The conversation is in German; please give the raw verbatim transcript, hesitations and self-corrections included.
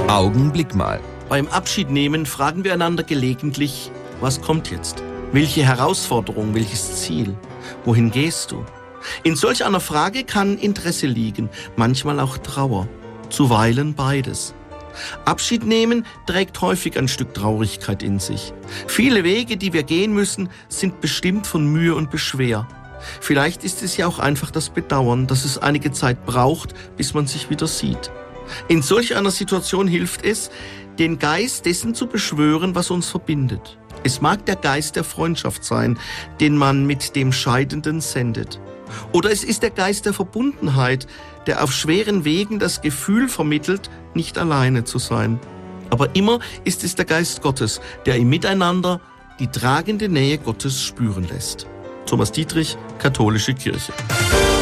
Augenblick mal. Beim Abschiednehmen fragen wir einander gelegentlich, was kommt jetzt? Welche Herausforderung, welches Ziel? Wohin gehst du? In solch einer Frage kann Interesse liegen, manchmal auch Trauer, zuweilen beides. Abschied nehmen trägt häufig ein Stück Traurigkeit in sich. Viele Wege, die wir gehen müssen, sind bestimmt von Mühe und Beschwer. Vielleicht ist es ja auch einfach das Bedauern, dass es einige Zeit braucht, bis man sich wieder sieht. In solch einer Situation hilft es, den Geist dessen zu beschwören, was uns verbindet. Es mag der Geist der Freundschaft sein, den man mit dem Scheidenden sendet. Oder es ist der Geist der Verbundenheit, der auf schweren Wegen das Gefühl vermittelt, nicht alleine zu sein. Aber immer ist es der Geist Gottes, der im Miteinander die tragende Nähe Gottes spüren lässt. Thomas Dietrich, Katholische Kirche.